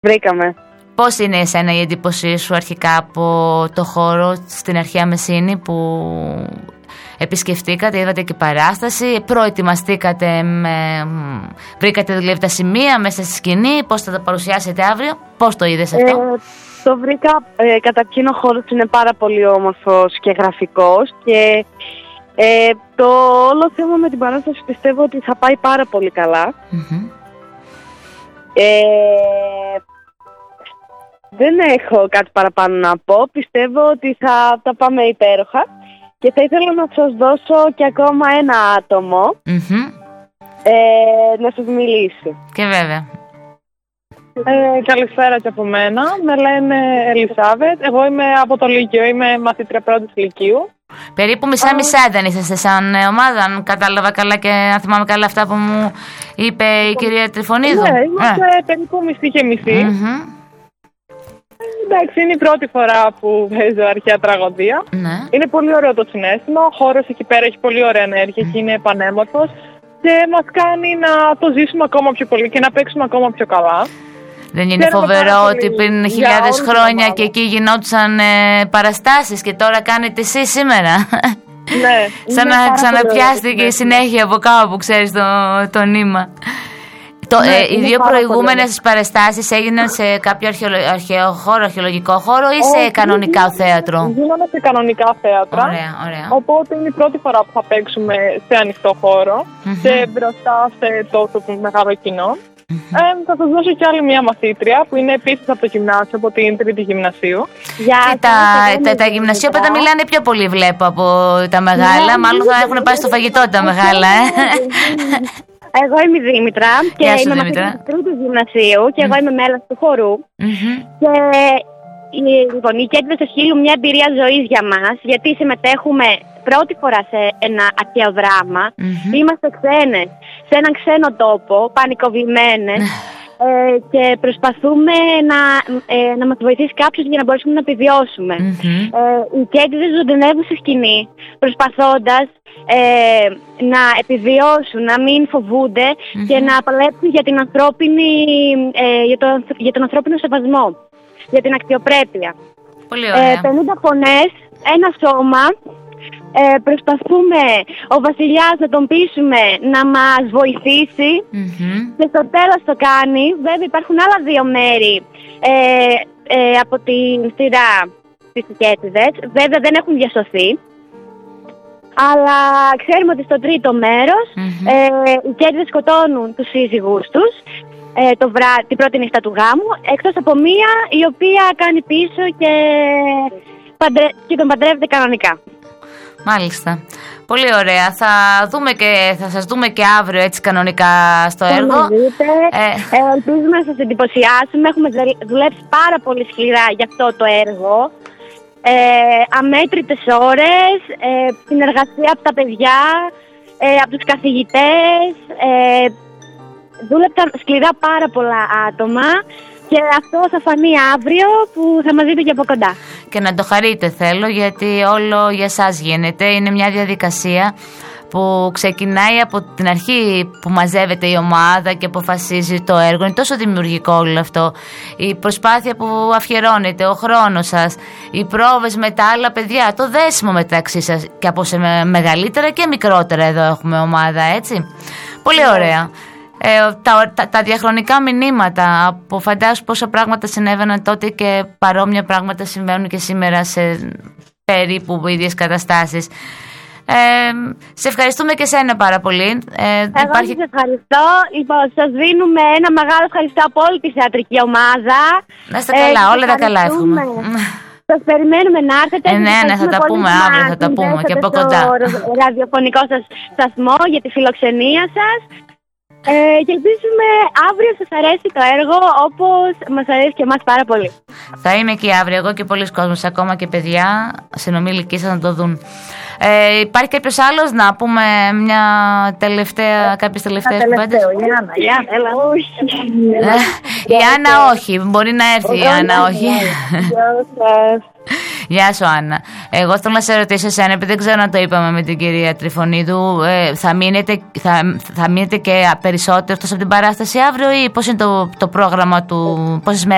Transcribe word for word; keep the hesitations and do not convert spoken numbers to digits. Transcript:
Βρήκαμε. Πώς είναι εσένα η εντύπωσή σου αρχικά από το χώρο στην Αρχαία Μεσίνη που επισκεφτήκατε, είδατε και παράσταση, προετοιμαστήκατε, με... βρήκατε δηλαδή τα σημεία μέσα στη σκηνή, πώς θα τα παρουσιάσετε αύριο, πώς το είδες αυτό? Ε, το βρήκα, ε, καταρχήν ο χώρος είναι πάρα πολύ όμορφος και γραφικός και ε, το όλο θέμα με την παράσταση πιστεύω ότι θα πάει πάρα πολύ καλά. Mm-hmm. Ε, δεν έχω κάτι παραπάνω να πω, πιστεύω ότι θα τα πάμε υπέροχα. Και θα ήθελα να σας δώσω και ακόμα ένα άτομο mm-hmm. ε, να σας μιλήσει. Και βέβαια. Ε, καλησπέρα και από μένα. Με λένε Ελισάβετ. Εγώ είμαι από το Λύκειο, είμαι μαθήτρια πρώτης Λυκείου. Περίπου μισά-μισά δεν είσαστε σαν ομάδα, αν κατάλαβα καλά και αν θυμάμαι καλά αυτά που μου είπε η κυρία Τριφωνίδου. Ναι, είμαστε ε. περίπου μισή και μισή. Mm-hmm. Εντάξει, είναι η πρώτη φορά που παίζω αρχαία τραγωδία. Ναι. Είναι πολύ ωραίο το συναίσθημα. Ο χώρος εκεί πέρα έχει πολύ ωραία ενέργεια και είναι πανέμορφος. Και μας κάνει να το ζήσουμε ακόμα πιο πολύ και να παίξουμε ακόμα πιο καλά. Δεν είναι Ξέρουμε φοβερό ότι πριν χιλιάδες χρόνια και εκεί γινόντουσαν ε, παραστάσεις και τώρα κάνετε εσείς σήμερα? Ναι. Σαν να ξαναπιάστηκε η συνέχεια από κάπου, ξέρεις, το, το νήμα. Το, ναι, ε, οι δύο προηγούμενες παραστάσεις έγιναν σε κάποιο αρχαιολο... αρχαίο χώρο, αρχαιολογικό χώρο ή σε Όχι, κανονικά θέατρο? Γίνανε σε κανονικά θέατρα. Ωραία, ωραία. Οπότε είναι η πρώτη φορά που θα παίξουμε σε ανοιχτό χώρο mm-hmm. και μπροστά σε τόσο μεγάλο κοινό. Mm-hmm. Ε, θα σας δώσω κι άλλη μια μαθήτρια που είναι επίσης από το γυμνάσιο, από την τρίτη γυμνασίου. Για τα, τα, τα γυμνασιόπαιδα μιλάνε πιο πολύ, βλέπω, από τα μεγάλα. Yeah, Μάλλον θα έχουν πάει στο φαγητό τα μεγάλα, ε. Εγώ είμαι η Δήμητρα και Γεια είμαι μαθήτρια του τρίτου γυμνασίου και mm. εγώ είμαι μέλος του χορού. Mm-hmm. Και λοιπόν, οι Κέντρες Εσχύλου μια εμπειρία ζωής για μας, γιατί συμμετέχουμε πρώτη φορά σε ένα αρχαίο δράμα. Mm-hmm. Είμαστε ξένες, σε έναν ξένο τόπο, πανικοβλημένες ε, και προσπαθούμε να, ε, να μας βοηθήσει κάποιος για να μπορέσουμε να επιβιώσουμε. Mm-hmm. Ε, οι Κέντρες ζωντανεύουν στη σκηνή, προσπαθώντας Ε, να επιβιώσουν, να μην φοβούνται mm-hmm. και να παλέψουν για, την ανθρώπινη, ε, για, το, για τον ανθρώπινο σεβασμό, για την αξιοπρέπεια. Πολύ ωραία. Ε, πενήντα φωνές, ένα σώμα. Ε, προσπαθούμε ο βασιλιάς να τον πείσουμε να μας βοηθήσει mm-hmm. και στο τέλος το κάνει. Βέβαια υπάρχουν άλλα δύο μέρη ε, ε, από την σειρά της Κέντρες. Βέβαια δεν έχουν διασωθεί. Αλλά ξέρουμε ότι στο τρίτο μέρος mm-hmm. ε, οι Κέντρες σκοτώνουν τους σύζυγούς τους ε, το βρά, την πρώτη νύχτα του γάμου, εκτός από μία η οποία κάνει πίσω και, παντρε, και τον παντρεύεται κανονικά. Μάλιστα. Πολύ ωραία. Θα δούμε και θα σας δούμε και αύριο έτσι κανονικά στο θα έργο. Ε... Ε, ελπίζουμε να σας εντυπωσιάσουμε. Έχουμε δουλέψει πάρα πολύ σκληρά για αυτό το έργο. Ε, αμέτρητες ώρες, ε, συνεργασία από τα παιδιά, ε, από τους καθηγητές, ε, δούλεψαν σκληρά πάρα πολλά άτομα και αυτό θα φανεί αύριο που θα μας δείτε και από κοντά. Και να το χαρείτε θέλω, γιατί όλο για σας γίνεται, είναι μια διαδικασία που ξεκινάει από την αρχή που μαζεύεται η ομάδα και αποφασίζει το έργο. Είναι τόσο δημιουργικό όλο αυτό. Η προσπάθεια που αφιερώνεται, ο χρόνος σας, οι πρόβες με τα άλλα παιδιά, το δέσιμο μεταξύ σας και από σε μεγαλύτερα και μικρότερα εδώ έχουμε ομάδα, έτσι. Πολύ ωραία. Ε, τα, τα, τα διαχρονικά μηνύματα, από φαντάσου πόσα πράγματα συνέβαιναν τότε και παρόμοια πράγματα συμβαίνουν και σήμερα σε περίπου ίδιες καταστάσεις. Ε, σε ευχαριστούμε και σένα πάρα πολύ. Ε, Εγώ υπάρχει... σας ευχαριστώ. Λοιπόν, σας δίνουμε ένα μεγάλο ευχαριστώ από όλη τη θεατρική ομάδα. Να είστε καλά, ε, όλα τα καλά εύχομαι. Σας περιμένουμε να έρθετε. Ε, ναι, ναι, θα τα πούμε αύριο, θα τα πούμε και από κοντά. Στο ραδιοφωνικό σας σταθμό για τη φιλοξενία σας. Ε, και ελπίζουμε αύριο σας αρέσει το έργο όπως μας αρέσει και εμάς πάρα πολύ. Θα είμαι εκεί αύριο εγώ και πολλοί κόσμος, ακόμα και παιδιά συνομήλικοί σας να το δουν. Ε, υπάρχει κάποιος άλλος να πούμε μια τελευταία, κάποιες τελευταίες κουβέντες? Η Άννα, η Άννα, έλα, όχι. Η Άννα όχι, μπορεί να έρθει η Άννα όχι. Γεια σου Άννα. Εγώ θέλω να σε ρωτήσω εσένα, επειδή δεν ξέρω αν το είπαμε με την κυρία Τριφωνίδου, ε, θα, μείνετε, θα, θα μείνετε και περισσότερο εκτός από την παράσταση αύριο ή πώς είναι το, το πρόγραμμα του, πόσες μέρες